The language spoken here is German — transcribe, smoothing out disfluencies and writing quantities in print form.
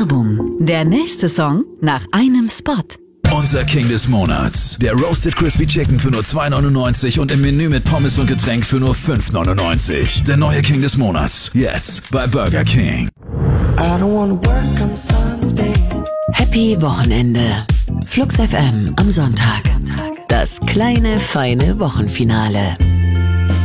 Werbung. Der nächste Song nach einem Spot. Unser King des Monats. Der Roasted Crispy Chicken für nur 2,99 und im Menü mit Pommes und Getränk für nur 5,99. Der neue King des Monats. Jetzt bei Burger King. I don't wanna work on Sunday. Happy Wochenende. Flux FM am Sonntag. Das kleine, feine Wochenfinale.